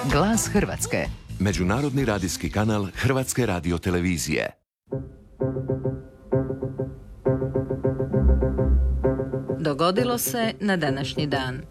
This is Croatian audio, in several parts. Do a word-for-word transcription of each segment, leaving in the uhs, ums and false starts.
Glas Hrvatske. Međunarodni radijski kanal Hrvatske radiotelevizije. Dogodilo se na današnji dan.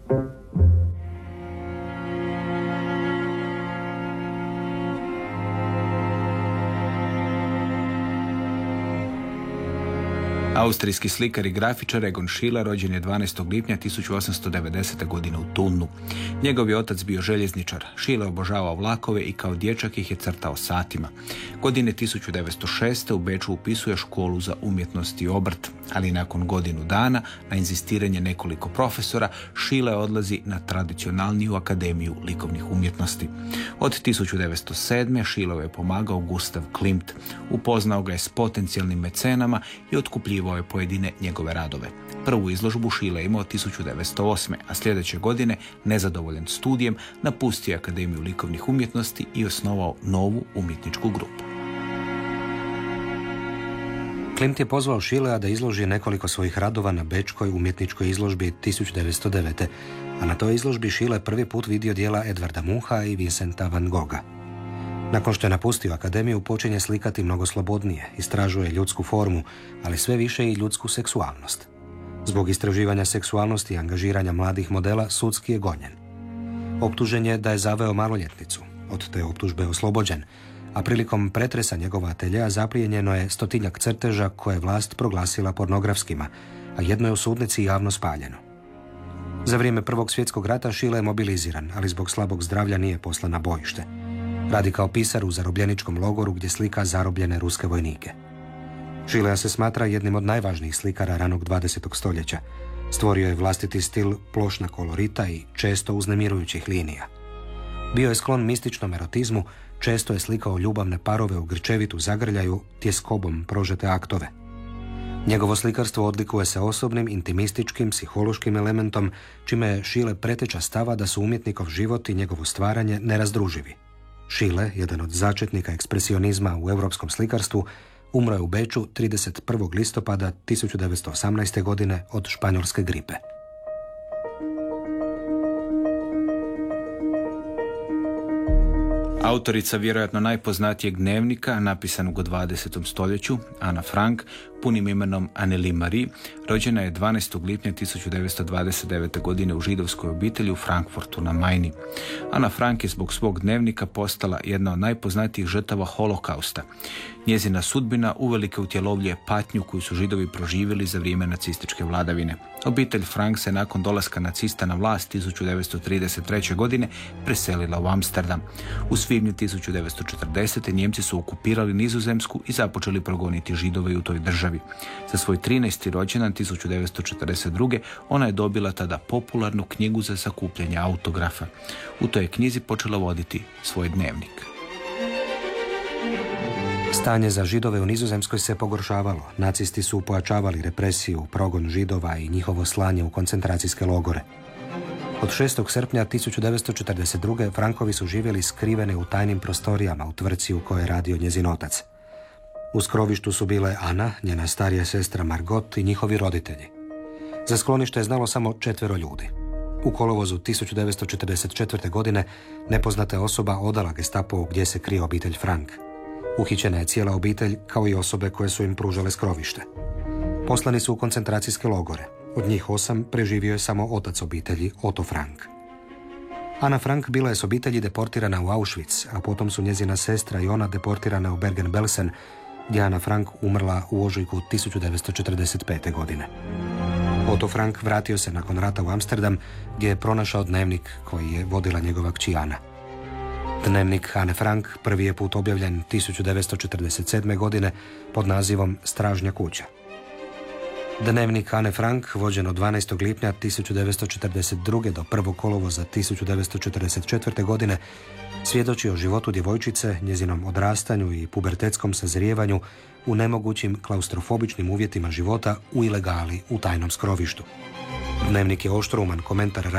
Austrijski slikar i grafičar Egon Schiele rođen je dvanaestog lipnja tisuću osamsto devedesete. godine u Thunu. Njegov je otac bio željezničar. Schiele obožavao vlakove i kao dječak ih je crtao satima. Godine tisuću devetsto šeste. u Beču upisuje školu za umjetnost i obrt, ali nakon godinu dana, na inzistiranje nekoliko profesora, Schiele odlazi na tradicionalniju akademiju likovnih umjetnosti. Od tisuću devetsto sedme. Schiele je pomagao Gustav Klimt. Upoznao ga je s potencijalnim mecenama i otkupljivao je pojedine njegove radove. Prvu izložbu Schiele imao tisuću devetsto osme. a sljedeće godine, nezadovoljan studijem, napustio Akademiju likovnih umjetnosti i osnovao novu umjetničku grupu. Klimt je pozvao Schillea da izloži nekoliko svojih radova na bečkoj umjetničkoj izložbi tisuću devetsto devete. a na toj izložbi Schiele prvi put vidio djela Edvarda Muncha i Vincenta van Gogha. Nakon što je napustio akademiju, počinje slikati mnogo slobodnije, istražuje ljudsku formu, ali sve više i ljudsku seksualnost. Zbog istraživanja seksualnosti i angažiranja mladih modela sudski je gonjen. Optužen je da je zaveo maloljetnicu, od te optužbe oslobođen, a prilikom pretresa njegova ateljea zaplijenjeno je stotinjak crteža koje je vlast proglasila pornografskima, a jedno je u sudnici javno spaljeno. Za vrijeme Prvog svjetskog rata Schiele je mobiliziran, ali zbog slabog zdravlja nije poslan na bojište. Radi kao pisar u zarobljeničkom logoru gdje slika zarobljene ruske vojnike. Schillea se smatra jednim od najvažnijih slikara ranog dvadesetog stoljeća. Stvorio je vlastiti stil plošna kolorita i često uznemirujućih linija. Bio je sklon mističnom erotizmu, često je slikao ljubavne parove u grčevitu zagrljaju, tjeskobom prožete aktove. Njegovo slikarstvo odlikuje se osobnim, intimističkim, psihološkim elementom, čime je Schiele preteča stava da su umjetnikov život i njegovo stvaranje nerazdruživi. Schiele, jedan od začetnika ekspresionizma u europskom slikarstvu, umro je u Beču trideset prvog listopada tisuću devetsto osamnaeste. godine od španjolske gripe. Autorica vjerojatno najpoznatijeg dnevnika, napisanog u dvadesetom stoljeću, Ana Frank, punim imenom Anneli Marie, rođena je dvanaestog lipnja tisuću devetsto dvadeset devete. godine u židovskoj obitelji u Frankfurtu na Majni. Ana Frank je zbog svog dnevnika postala jedna od najpoznatijih žrtava holokausta. Njezina sudbina uvelike utjelovljuje patnju koju su židovi proživjeli za vrijeme nacističke vladavine. Obitelj Frank se nakon dolaska nacista na vlast tisuću devetsto trideset treće. godine preselila u Amsterdam. U svibnju tisuću devetsto četrdesete. Njemci su okupirali Nizozemsku i započeli progoniti židove u toj državi. Za svoj trinaesti rođendan tisuću devetsto četrdeset druge. ona je dobila tada popularnu knjigu za sakupljanje autografa. U toj je knjizi počela voditi svoj dnevnik. Stanje za židove u Nizozemskoj se pogoršavalo. Nacisti su pojačavali represiju, progon židova i njihovo slanje u koncentracijske logore. Od šestog srpnja tisuću devetsto četrdeset druge. Frankovi su živjeli skrivene u tajnim prostorijama u tvrtci u kojoj je radio njezin otac. U skrovištu su bile Ana, njena starija sestra Margot i njihovi roditelji. Za sklonište je znalo samo četvero ljudi. U kolovozu tisuću devetsto četrdeset četvrte. godine nepoznata je osoba odala Gestapu gdje se krije obitelj Frank. Uhićena je cijela obitelj, kao i osobe koje su im pružale skrovište. Poslani su u koncentracijske logore. Od njih osam preživio je samo otac obitelji, Otto Frank. Ana Frank bila je s obitelji deportirana u Auschwitz, a potom su njezina sestra i ona deportirana u Bergen-Belsen, gdje Ana Frank umrla u ožujku tisuću devetsto četrdeset pete. godine. Otto Frank vratio se nakon rata u Amsterdam, gdje je pronašao dnevnik koji je vodila njegova kći Ana. Dnevnik Ane Frank prvi je put objavljen tisuću devetsto četrdeset sedme. godine pod nazivom Stražnja kuća. Dnevnik Ane Frank, vođen od dvanaestog lipnja tisuću devetsto četrdeset druge. do prvog kolovoza tisuću devetsto četrdeset četvrte. godine, svjedoči o životu djevojčice, njezinom odrastanju i pubertetskom sazrijevanju u nemogućim klaustrofobičnim uvjetima života u ilegali u tajnom skrovištu. Dnevnik je oštrouman komentar